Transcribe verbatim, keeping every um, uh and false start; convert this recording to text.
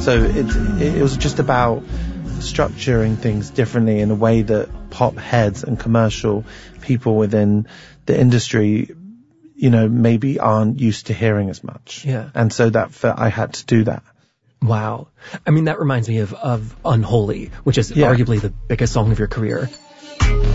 So it, it, it was just about structuring things differently in a way that pop heads and commercial people within the industry, you know, maybe aren't used to hearing as much. Yeah. And so that felt I had to do that. Wow. I mean, that reminds me of, of Unholy, which is Yeah. arguably the biggest song of your career.